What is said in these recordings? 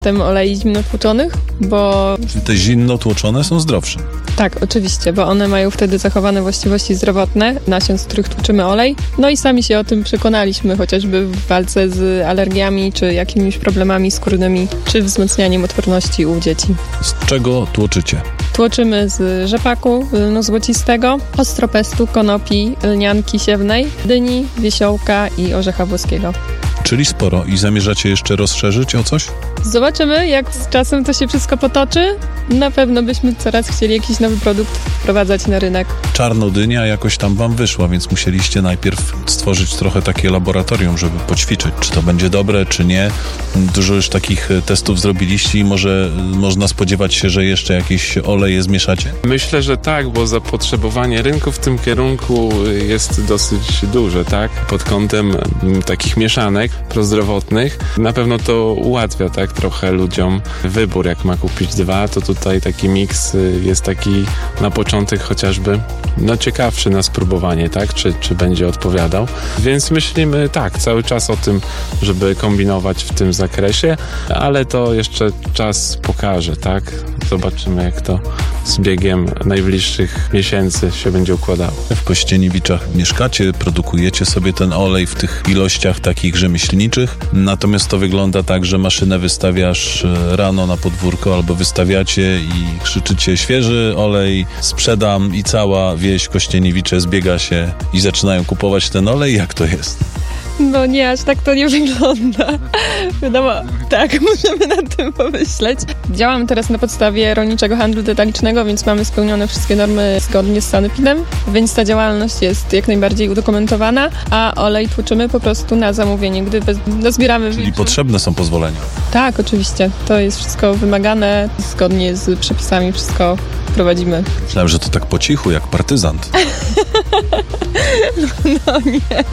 olei zimnotłuczonych, bo... Czyli te zimnotłoczone są zdrowsze? Tak, oczywiście, bo one mają wtedy zachowane właściwości zdrowotne nasion, z których tłuczymy olej. No i sami się o tym przekonaliśmy, chociażby w walce z alergiami, czy jakimiś problemami skórnymi, czy wzmacnianiem odporności u dzieci. Z czego tłoczycie? Tłoczymy z rzepaku lnu złocistego, ostropestu, konopi, lnianki siewnej, dyni, wiesiołka i orzecha włoskiego. Czyli sporo. I zamierzacie jeszcze rozszerzyć o coś? Zobaczymy, jak z czasem to się wszystko potoczy. Na pewno byśmy coraz chcieli jakiś nowy produkt wprowadzać na rynek. Czarnodynia jakoś tam wam wyszła, więc musieliście najpierw stworzyć trochę takie laboratorium, żeby poćwiczyć, czy to będzie dobre, czy nie. Dużo już takich testów zrobiliście i może można spodziewać się, że jeszcze jakieś oleje zmieszacie? Myślę, że tak, bo zapotrzebowanie rynku w tym kierunku jest dosyć duże, tak? Pod kątem takich mieszanek prozdrowotnych. Na pewno to ułatwia, tak, trochę ludziom wybór. Jak ma kupić dwa, to tutaj taki miks jest taki na początek chociażby ciekawszy na spróbowanie, tak? Czy będzie odpowiadał. Więc myślimy tak, cały czas o tym, żeby kombinować w tym zakresie, ale to jeszcze czas pokaże, tak? Zobaczymy, jak to z biegiem najbliższych miesięcy się będzie układało. W Kościeniewiczach mieszkacie, produkujecie sobie ten olej w tych ilościach takich rzemieślniczych, natomiast to wygląda tak, że maszynę wystawiasz rano na podwórko albo wystawiacie i krzyczycie: świeży olej, sprzedam, i cała wieś Kościeniewicze zbiega się i zaczynają kupować ten olej. Jak to jest? No nie, aż tak to nie wygląda. Wiadomo, tak, możemy nad tym pomyśleć. Działamy teraz na podstawie rolniczego handlu detalicznego, więc mamy spełnione wszystkie normy zgodnie z sanepidem, więc ta działalność jest jak najbardziej udokumentowana, a olej tłuczymy po prostu na zamówienie, gdy zbieramy... Czyli potrzebne są pozwolenia? Tak, oczywiście. To jest wszystko wymagane, zgodnie z przepisami wszystko prowadzimy. Myślałem, że to tak po cichu, jak partyzant. No nie.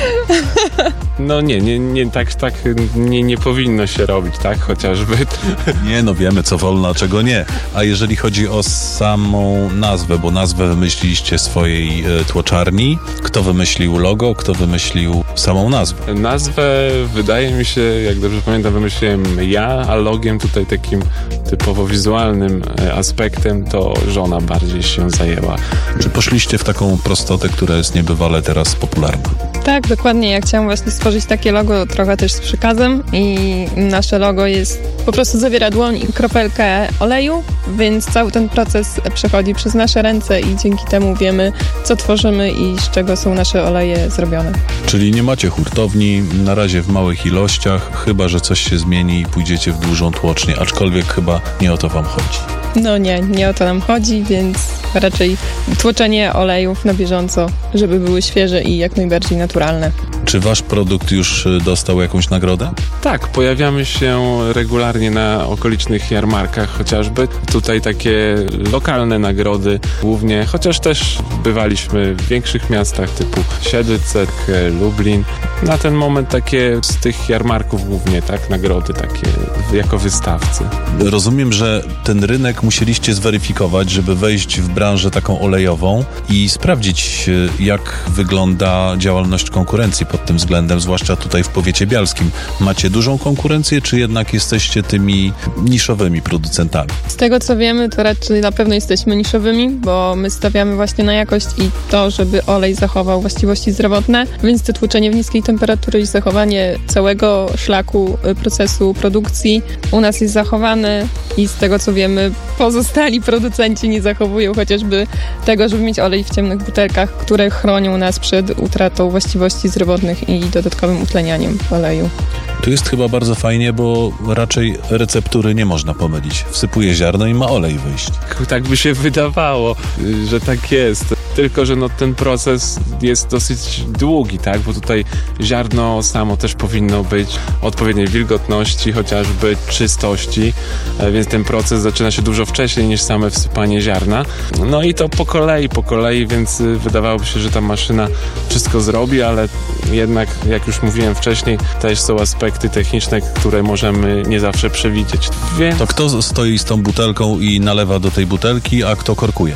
No nie, tak nie powinno się robić, tak, chociażby. Nie, no wiemy, co wolno, a czego nie. A jeżeli chodzi o samą nazwę, bo nazwę wymyśliliście swojej tłoczarni, kto wymyślił logo, kto wymyślił samą nazwę? Nazwę, wydaje mi się, jak dobrze pamiętam, wymyśliłem ja, a logiem tutaj takim typowo wizualnym aspektem to żona bardziej się zajęła. Czy poszliście w taką prostotę, która jest niebywale teraz popularna? Tak, dokładnie. Ja chciałam właśnie stworzyć takie logo trochę też z przekazem i nasze logo jest, po prostu zawiera dłoń i kropelkę oleju, więc cały ten proces przechodzi przez nasze ręce i dzięki temu wiemy, co tworzymy i z czego są nasze oleje zrobione. Czyli nie macie hurtowni, na razie w małych ilościach, chyba że coś się zmieni i pójdziecie w dużą tłocznię, aczkolwiek chyba nie o to wam chodzi. No nie o to nam chodzi, więc raczej tłoczenie olejów na bieżąco, żeby były świeże i jak najbardziej naturalne. Czy wasz produkt już dostał jakąś nagrodę? Tak, pojawiamy się regularnie na okolicznych jarmarkach chociażby. Tutaj takie lokalne nagrody głównie, chociaż też bywaliśmy w większych miastach typu Siedlce, Lublin. Na ten moment takie z tych jarmarków głównie, tak, nagrody takie jako wystawcy. Rozumiem, że ten rynek musieliście zweryfikować, żeby wejść w branżę taką olejową i sprawdzić, jak wygląda działalność konkurencji pod tym względem, zwłaszcza tutaj w powiecie bialskim. Macie dużą konkurencję, czy jednak jesteście tymi niszowymi producentami? Z tego co wiemy, to raczej na pewno jesteśmy niszowymi, bo my stawiamy właśnie na jakość i to, żeby olej zachował właściwości zdrowotne, więc to tłuczenie w niskiej temperatury i zachowanie całego szlaku procesu produkcji u nas jest zachowane i z tego co wiemy, pozostali producenci nie zachowują chociażby tego, żeby mieć olej w ciemnych butelkach, które chronią nas przed utratą właściwości zdrowotnych i dodatkowym utlenianiem oleju. Tu jest chyba bardzo fajnie, bo raczej receptury nie można pomylić. Wsypuje ziarno i ma olej wyjść. Tak by się wydawało, że tak jest. Tylko że ten proces jest dosyć długi, tak? Bo tutaj ziarno samo też powinno być odpowiedniej wilgotności, chociażby czystości, więc ten proces zaczyna się dużo wcześniej niż same wsypanie ziarna. No i to po kolei, więc wydawałoby się, że ta maszyna wszystko zrobi, ale jednak, jak już mówiłem wcześniej, też są aspekty techniczne, które możemy nie zawsze przewidzieć. Więc... To kto stoi z tą butelką i nalewa do tej butelki, a kto korkuje?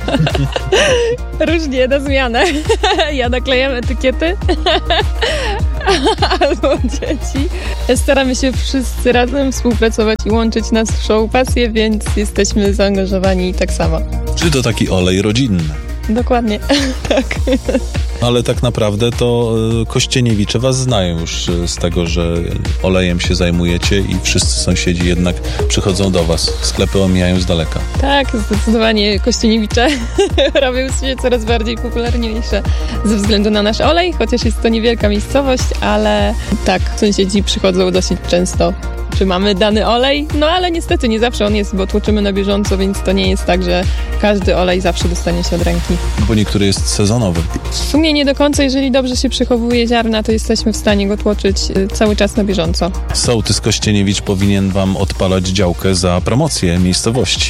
Różnie, na zmianę. Ja naklejam etykiety, albo dzieci. Staramy się wszyscy razem współpracować i łączyć naszą pasję, więc jesteśmy zaangażowani tak samo. Czy to taki olej rodzinny? Dokładnie, tak. Ale tak naprawdę to Kościeniewicze was znają już z tego, że olejem się zajmujecie i wszyscy sąsiedzi jednak przychodzą do was. Sklepy omijają z daleka. Tak, zdecydowanie Kościeniewicze robią się coraz bardziej popularniejsze ze względu na nasz olej, chociaż jest to niewielka miejscowość, ale tak, sąsiedzi przychodzą dosyć często. Czy mamy dany olej? No ale niestety nie zawsze on jest, bo tłoczymy na bieżąco, więc to nie jest tak, że każdy olej zawsze dostanie się od ręki. No bo niektóry jest sezonowy. W sumie nie do końca, jeżeli dobrze się przechowuje ziarna, to jesteśmy w stanie go tłoczyć cały czas na bieżąco. Sołtys Kościeniewicz powinien wam odpalać działkę za promocję miejscowości.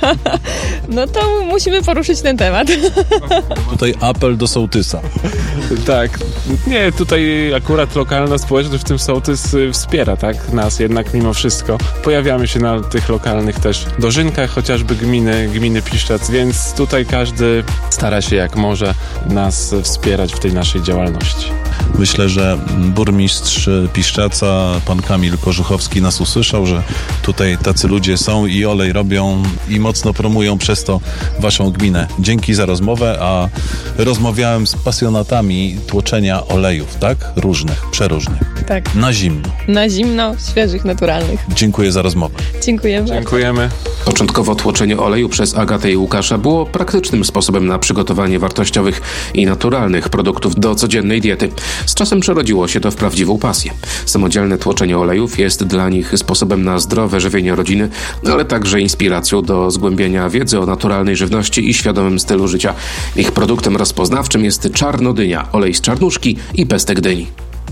No to musimy poruszyć ten temat. Tutaj apel do sołtysa. Tak. Nie, tutaj akurat lokalna społeczność, w tym sołtys, wspiera, tak, nas jednak mimo wszystko. Pojawiamy się na tych lokalnych też dożynkach, chociażby gminy Piszczec, więc tutaj każdy stara się jak może nas wspierać w tej naszej działalności. Myślę, że burmistrz Piszczaca, pan Kamil Korzuchowski nas usłyszał, że tutaj tacy ludzie są i olej robią i mocno promują przez to waszą gminę. Dzięki za rozmowę, a rozmawiałem z pasjonatami tłoczenia olejów, tak? Różnych, przeróżnych. Tak. Na zimno. Na zimno, świeżych, naturalnych. Dziękuję za rozmowę. Dziękujemy. Dziękujemy. Początkowo tłoczenie oleju przez Agatę i Łukasza było praktycznym sposobem na przygotowanie wartościowych i naturalnych produktów do codziennej diety. Z czasem przerodziło się to w prawdziwą pasję. Samodzielne tłoczenie olejów jest dla nich sposobem na zdrowe żywienie rodziny, ale także inspiracją do zgłębienia wiedzy o naturalnej żywności i świadomym stylu życia. Ich produktem rozpoznawczym jest czarnodynia, olej z czarnuszki i pestek dyni.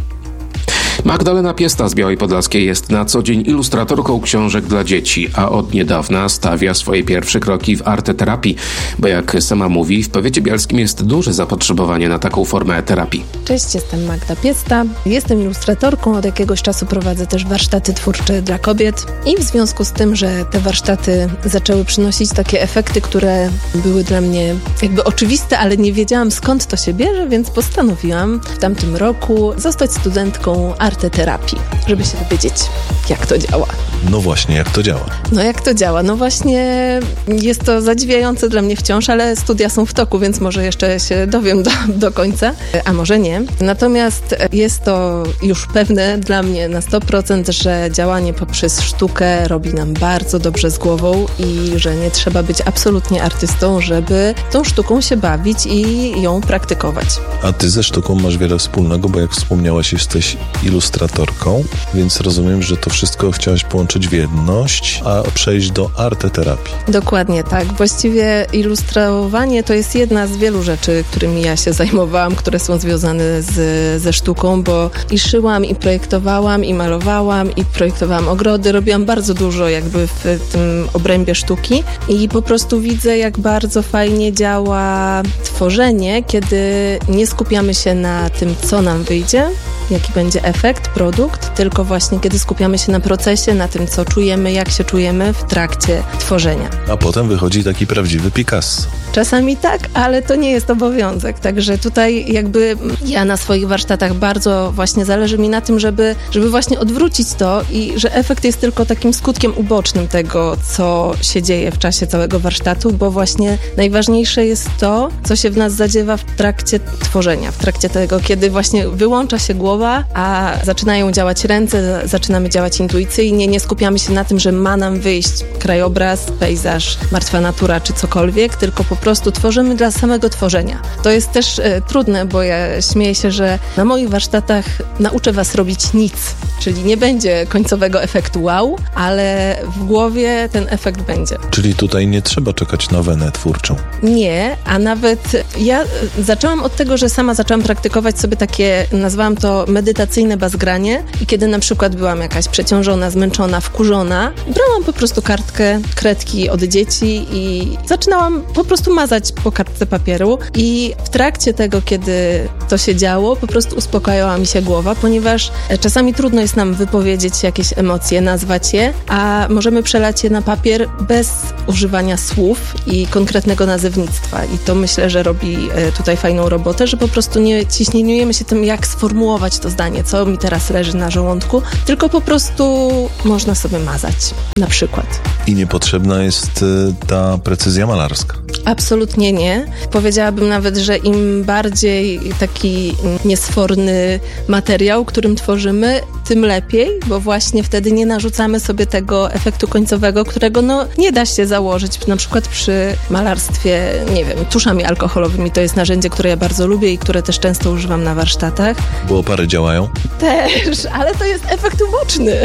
Magdalena Piesta z Białej Podlaskiej jest na co dzień ilustratorką książek dla dzieci, a od niedawna stawia swoje pierwsze kroki w arteterapii, bo jak sama mówi, w powiecie bielskim jest duże zapotrzebowanie na taką formę terapii. Cześć, jestem Magda Piesta. Jestem ilustratorką, od jakiegoś czasu prowadzę też warsztaty twórcze dla kobiet i w związku z tym, że te warsztaty zaczęły przynosić takie efekty, które były dla mnie jakby oczywiste, ale nie wiedziałam skąd to się bierze, więc postanowiłam w tamtym roku zostać studentką arteterapii, żeby się dowiedzieć, jak to działa. No właśnie, jak to działa? No jak to działa? No właśnie jest to zadziwiające dla mnie wciąż, ale studia są w toku, więc może jeszcze się dowiem do końca, a może nie. Natomiast jest to już pewne dla mnie na 100%, że działanie poprzez sztukę robi nam bardzo dobrze z głową i że nie trzeba być absolutnie artystą, żeby tą sztuką się bawić i ją praktykować. A ty ze sztuką masz wiele wspólnego, bo jak wspomniałaś, jesteś ilustratorką, więc rozumiem, że to wszystko chciałaś połączyć w jedność, a przejść do arteterapii. Dokładnie tak. Właściwie ilustrowanie to jest jedna z wielu rzeczy, którymi ja się zajmowałam, które są związane ze sztuką, bo i szyłam, i projektowałam, i malowałam, i projektowałam ogrody. Robiłam bardzo dużo jakby w tym obrębie sztuki i po prostu widzę, jak bardzo fajnie działa tworzenie, kiedy nie skupiamy się na tym, co nam wyjdzie, jaki będzie efekt, produkt, tylko właśnie kiedy skupiamy się na procesie, na tym, co czujemy, jak się czujemy w trakcie tworzenia. A potem wychodzi taki prawdziwy Picasso. Czasami tak, ale to nie jest obowiązek, także tutaj jakby ja na swoich warsztatach bardzo właśnie zależy mi na tym, żeby właśnie odwrócić to i że efekt jest tylko takim skutkiem ubocznym tego, co się dzieje w czasie całego warsztatu, bo właśnie najważniejsze jest to, co się w nas zadziewa w trakcie tworzenia, w trakcie tego, kiedy właśnie wyłącza się głowa, a zaczynają działać ręce, zaczynamy działać intuicyjnie, nie skupiamy się na tym, że ma nam wyjść krajobraz, pejzaż, martwa natura czy cokolwiek, tylko po prostu tworzymy dla samego tworzenia. To jest też trudne, bo ja śmieję się, że na moich warsztatach nauczę was robić nic, czyli nie będzie końcowego efektu wow, ale w głowie ten efekt będzie. Czyli tutaj nie trzeba czekać na wenę twórczą. Nie, a nawet ja zaczęłam od tego, że sama zaczęłam praktykować sobie takie, nazwałam to medytacyjne bazgranie i kiedy na przykład byłam jakaś przeciążona, zmęczona, wkurzona, brałam po prostu kartkę, kredki od dzieci i zaczynałam po prostu mazać po kartce papieru i w trakcie tego, kiedy to się działo, po prostu uspokajała mi się głowa, ponieważ czasami trudno jest nam wypowiedzieć jakieś emocje, nazwać je, a możemy przelać je na papier bez używania słów i konkretnego nazewnictwa. I to myślę, że robi tutaj fajną robotę, że po prostu nie ciśnieniujemy się tym, jak sformułować to zdanie, co mi teraz leży na żołądku, tylko po prostu można sobie mazać, na przykład. I niepotrzebna jest ta precyzja malarska. Absolutnie nie. Powiedziałabym nawet, że im bardziej taki niesforny materiał, którym tworzymy, tym lepiej, bo właśnie wtedy nie narzucamy sobie tego efektu końcowego, którego nie da się założyć. Na przykład przy malarstwie, nie wiem, tuszami alkoholowymi. To jest narzędzie, które ja bardzo lubię i które też często używam na warsztatach. Bo opary działają? Też, ale to jest efekt uboczny.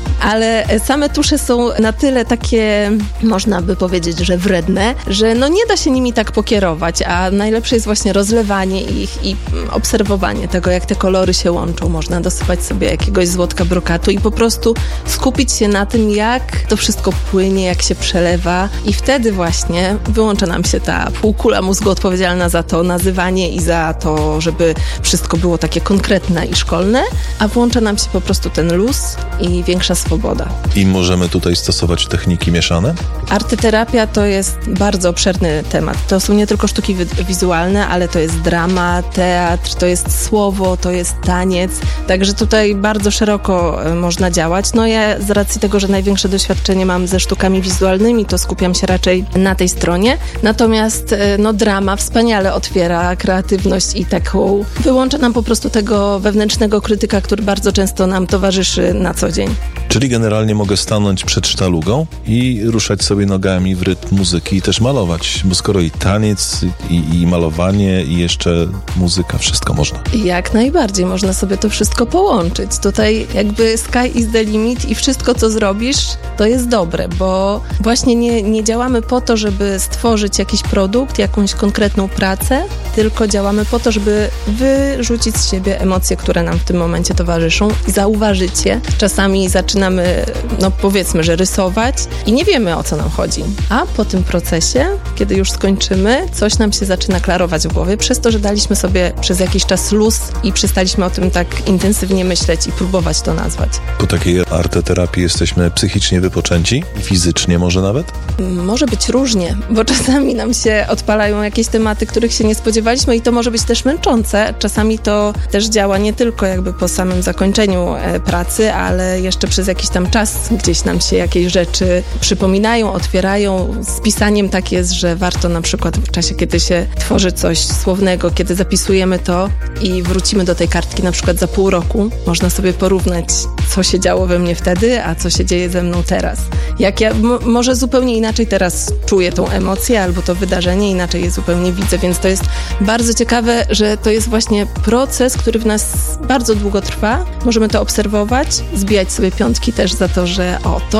Ale same tusze są na tyle takie, można by powiedzieć, że wredne, że nie da się nimi tak pokierować, a najlepsze jest właśnie rozlewanie ich i obserwowanie tego, jak te kolory się łączą. Można dosypać sobie jakiegoś złotka brokatu i po prostu skupić się na tym, jak to wszystko płynie, jak się przelewa i wtedy właśnie wyłącza nam się ta półkula mózgu odpowiedzialna za to nazywanie i za to, żeby wszystko było takie konkretne i szkolne, a włącza nam się po prostu ten luz i większa swoboda. I możemy tutaj stosować techniki mieszane? Arteterapia to jest bardzo obszerny temat. To są nie tylko sztuki wizualne, ale to jest drama, teatr, to jest słowo, to jest taniec. Także tutaj bardzo szeroko można działać. Ja z racji tego, że największe doświadczenie mam ze sztukami wizualnymi, to skupiam się raczej na tej stronie. Natomiast drama wspaniale otwiera kreatywność i taką wyłącza nam po prostu tego wewnętrznego krytyka, który bardzo często nam towarzyszy na co dzień. Czyli generalnie mogę stanąć przed sztalugą i ruszać sobie nogami w rytm muzyki i też malować, bo skoro i taniec, i malowanie, i jeszcze muzyka, wszystko można. Jak najbardziej, można sobie to wszystko połączyć. Tutaj jakby sky is the limit i wszystko, co zrobisz, to jest dobre, bo właśnie nie działamy po to, żeby stworzyć jakiś produkt, jakąś konkretną pracę, tylko działamy po to, żeby wyrzucić z siebie emocje, które nam w tym momencie towarzyszą i zauważyć je. Czasami zaczynamy, powiedzmy, że rysować i nie wiemy, o co nam chodzi. A po tym procesie, kiedy już skończymy, coś nam się zaczyna klarować w głowie, przez to, że daliśmy sobie przez jakiś czas luz i przestaliśmy o tym tak intensywnie myśleć i próbować to nazwać. Po takiej arteterapii jesteśmy psychicznie wypoczęci? Fizycznie może nawet? Może być różnie, bo czasami nam się odpalają jakieś tematy, których się nie spodziewaliśmy i to może być też męczące. Czasami to też działa nie tylko jakby po samym zakończeniu pracy, ale jeszcze przez jakiś tam czas gdzieś nam się jakieś rzeczy przypominają, otwierają. Z pisaniem tak jest, że warto na przykład w czasie, kiedy się tworzy coś słownego, kiedy zapisujemy to i wrócimy do tej kartki na przykład za pół roku, można sobie porównać, co się działo we mnie wtedy, a co się dzieje ze mną teraz. Jak ja może zupełnie inaczej teraz czuję tą emocję albo to wydarzenie, inaczej je zupełnie widzę, więc to jest bardzo ciekawe, że to jest właśnie proces, który w nas bardzo długo trwa. Możemy to obserwować, zbijać sobie piątki też za to, że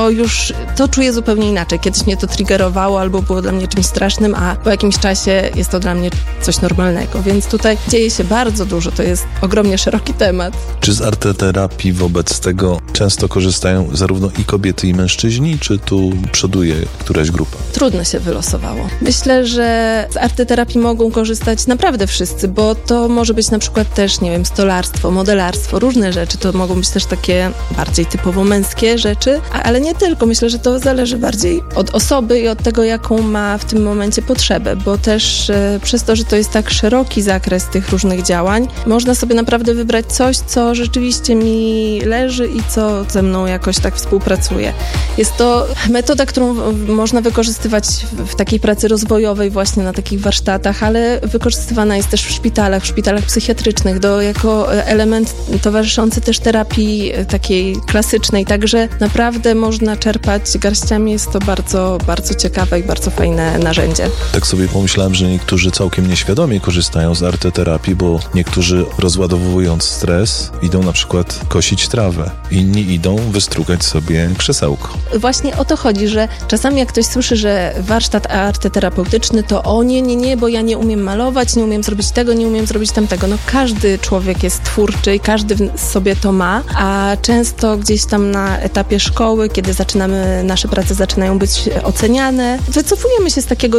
to czuję zupełnie inaczej. Kiedyś mnie to triggerowało albo było dla mnie czymś strasznym, a po jakimś czasie jest to dla mnie coś normalnego, więc tutaj dzieje się bardzo dużo, to jest ogromnie szeroki temat. Czy z arteterapii wobec tego często korzystają zarówno i kobiety, i mężczyźni, czy tu przoduje któraś grupa? Trudno się wylosowało. Myślę, że z arteterapii mogą korzystać naprawdę wszyscy, bo to może być na przykład też, nie wiem, stolarstwo, modelarstwo, różne rzeczy, to mogą być też takie bardziej typowo męskie rzeczy, ale nie tylko. Myślę, że to zależy bardziej od osoby i od tego, jaką ma w tym momencie potrzebę, bo też przez to, że to jest tak szeroki zakres tych różnych działań, można sobie naprawdę wybrać coś, co rzeczywiście mi leży i co ze mną jakoś tak współpracuje. Jest to metoda, którą można wykorzystywać w takiej pracy rozwojowej właśnie na takich warsztatach, ale wykorzystywana jest też w szpitalach psychiatrycznych jako element towarzyszący też terapii takiej klasycznej, także naprawdę można czerpać garściami, jest to bardzo, bardzo ciekawe i bardzo fajne narzędzie. Tak sobie pomyślałem, że niektórzy całkiem nieświadomie korzystają z arteterapii, bo niektórzy rozładowując stres idą na przykład kosić trawę, inni idą wystrugać sobie krzesełko. Właśnie o to chodzi, że czasami jak ktoś słyszy, że warsztat arteterapeutyczny, to nie, bo ja nie umiem malować, nie umiem zrobić tego, nie umiem zrobić tamtego. Każdy człowiek jest twórczy i każdy sobie to ma, a często gdzieś tam na etapie szkoły, kiedy nasze prace zaczynają być oceniane, wycofujemy się z takiego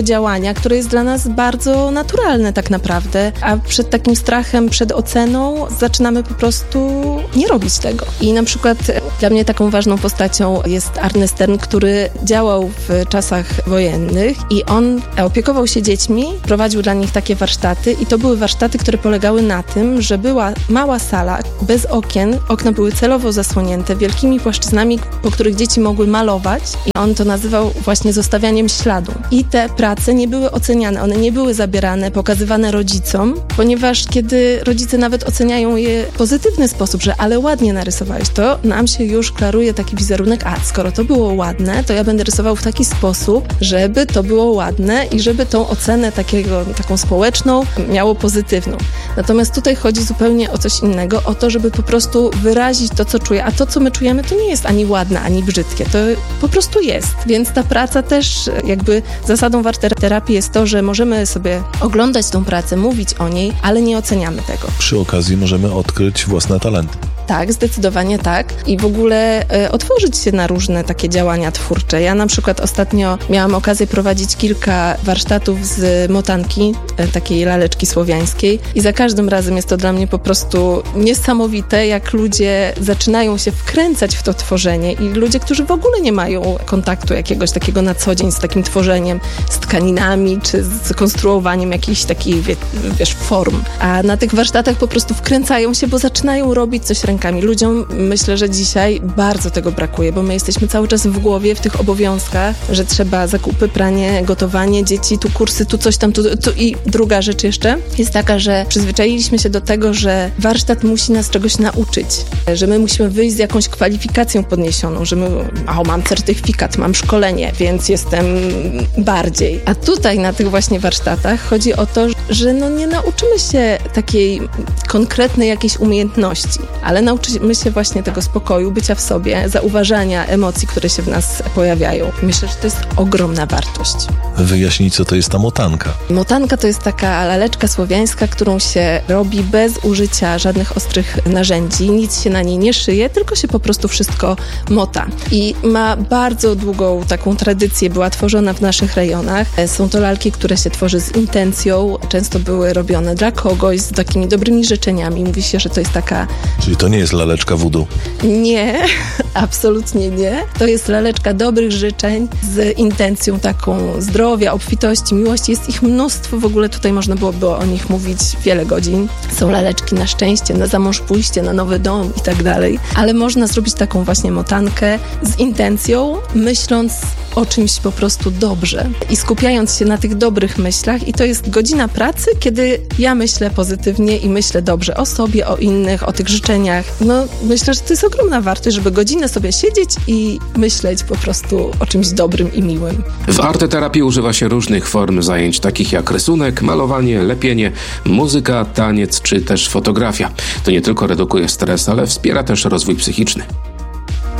takiego działania, które jest dla nas bardzo naturalne tak naprawdę, a przed takim strachem, przed oceną zaczynamy po prostu nie robić tego. I na przykład dla mnie taką ważną postacią jest Arne Stern, który działał w czasach wojennych i on opiekował się dziećmi, prowadził dla nich takie warsztaty i to były warsztaty, które polegały na tym, że była mała sala bez okien, okna były celowo zasłonięte wielkimi płaszczyznami, po których dzieci mogły malować i on to nazywał właśnie zostawianiem śladu. I te prace nie były oceniane, one nie były zabierane, pokazywane rodzicom, ponieważ kiedy rodzice nawet oceniają je w pozytywny sposób, że ale ładnie narysowałeś, to nam się już klaruje taki wizerunek, a skoro to było ładne, to ja będę rysował w taki sposób, żeby to było ładne i żeby tą ocenę taką społeczną miało pozytywną. Natomiast tutaj chodzi zupełnie o coś innego, o to, żeby po prostu wyrazić to, co czuję, a to, co my czujemy, to nie jest ani ładne, ani brzydkie, to po prostu jest. Więc ta praca też jakby zasadą warterapii jest to, że możemy sobie oglądać tą pracę, mówić o niej, ale nie oceniamy tego. Przy okazji możemy odkryć własne talenty. Tak, zdecydowanie tak. I w ogóle otworzyć się na różne takie działania twórcze. Ja na przykład ostatnio miałam okazję prowadzić kilka warsztatów z motanki, takiej laleczki słowiańskiej i za każdym razem jest to dla mnie po prostu niesamowite, jak ludzie zaczynają się wkręcać w to tworzenie i ludzie, którzy w ogóle nie mają kontaktu jakiegoś takiego na co dzień z takim tworzeniem, z tkaninami czy z konstruowaniem jakichś takich, form. A na tych warsztatach po prostu wkręcają się, bo zaczynają robić coś rękami. Ludziom myślę, że dzisiaj bardzo tego brakuje, bo my jesteśmy cały czas w głowie, w tych obowiązkach, że trzeba zakupy, pranie, gotowanie, dzieci, tu kursy, tu coś tam, tu. I druga rzecz jeszcze jest taka, że przyzwyczailiśmy się do tego, że warsztat musi nas czegoś nauczyć, że my musimy wyjść z jakąś kwalifikacją podniesioną, że mam certyfikat, mam szkolenie, więc jestem bardziej. A tutaj na tych właśnie warsztatach chodzi o to, że nie nauczymy się takiej konkretnej jakiejś umiejętności, ale nauczymy się właśnie tego spokoju, bycia w sobie, zauważania emocji, które się w nas pojawiają. Myślę, że to jest ogromna wartość. Wyjaśnij, co to jest ta motanka. Motanka to jest taka laleczka słowiańska, którą się robi bez użycia żadnych ostrych narzędzi. Nic się na niej nie szyje, tylko się po prostu wszystko mota. I ma bardzo długą taką tradycję, była tworzona w naszych rejonach. Są to lalki, które się tworzy z intencją. Często były robione dla kogoś, z takimi dobrymi życzeniami. Mówi się, że to jest taka... Czyli to nie jest laleczka voodoo? Nie, absolutnie nie. To jest laleczka dobrych życzeń z intencją taką zdrowia, obfitości, miłości. Jest ich mnóstwo, w ogóle tutaj można byłoby o nich mówić wiele godzin. Są laleczki na szczęście, na zamąż pójście, na nowy dom i tak dalej. Ale można zrobić taką właśnie motankę z intencją, myśląc o czymś po prostu dobrze i skupiając się na tych dobrych myślach i to jest godzina pracy, kiedy ja myślę pozytywnie i myślę dobrze o sobie, o innych, o tych życzeniach. Myślę, że to jest ogromna wartość, żeby godzinę sobie siedzieć i myśleć po prostu o czymś dobrym i miłym. W arteterapii używa się różnych form zajęć, takich jak rysunek, malowanie, lepienie, muzyka, taniec czy też fotografia. To nie tylko redukuje stres, ale wspiera też rozwój psychiczny.